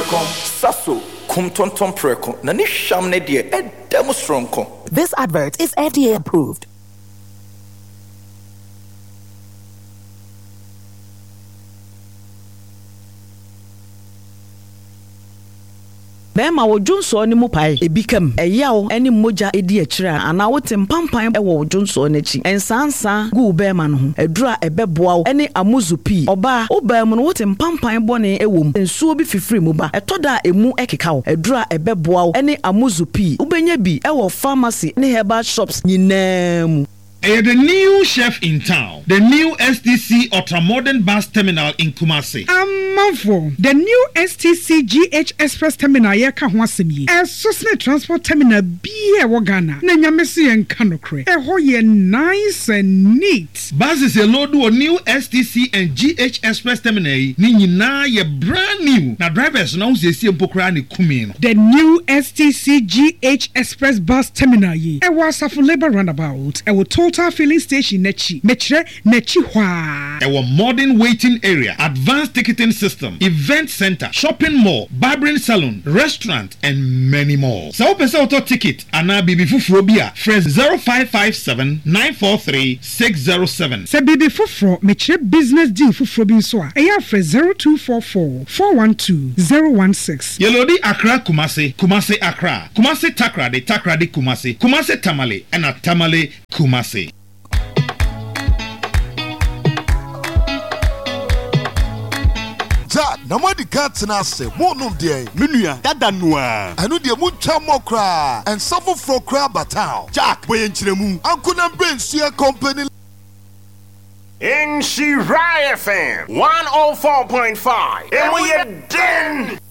preko saso kumtonton preko na ni sham ne de demonstronko. This advert is FDA approved. Bema wo Jonso ni mu pai ebikam eyawo eni moja edi akira ana wote mpampan e wo Jonso n'achi ensansa gu bema no ho edura ebeboa eni amuzupi oba obam no wote mpampan bone ewom ensuo bi fifiri mu ba etoda emu ekeka edura ebeboa eni amuzupi ubenya bi e wo pharmacy ni herbal shops nyinam. The new chef in town, the new STC Ultramodern Bus Terminal in Kumasi. Manfo, the new STC GH Express Terminal yeka ho asem yi. Sosne transport terminal bi e wo Ghana. Na nyamesi en kanokre. Ho ye nice and neat. Buses a load o new STC and GH Express Terminal ni nyina ye brand new. Na drivers na usiesie mpokra ne kumi no. The new STC GH Express Bus Terminal yi. E wa Asafo Labour Roundabout. E wo Total Filling Station nechi. Mechre nechi hwa. E wo modern waiting area, advanced ticketing system, event center, shopping mall, barbering salon, restaurant, and many more. So pesa auto ticket ana bibi fufuro bia fresh 0557 943 607. Se bibi fufuro mechre business deal fufuro bi so a eya fresh 0244 412 016. Yelodi Accra Kumasi, Kumasi Accra, Kumasi Takrade, Takrade Kumasi, Kumasi Tamale, and a Tamale Kumasi. Na mwadi katina se monum de menua dada noa anu de mu twa mokra and suffer for crab batao Jack boy enchiremu ankuna bensia company in Shirai FM 104.5 and we are den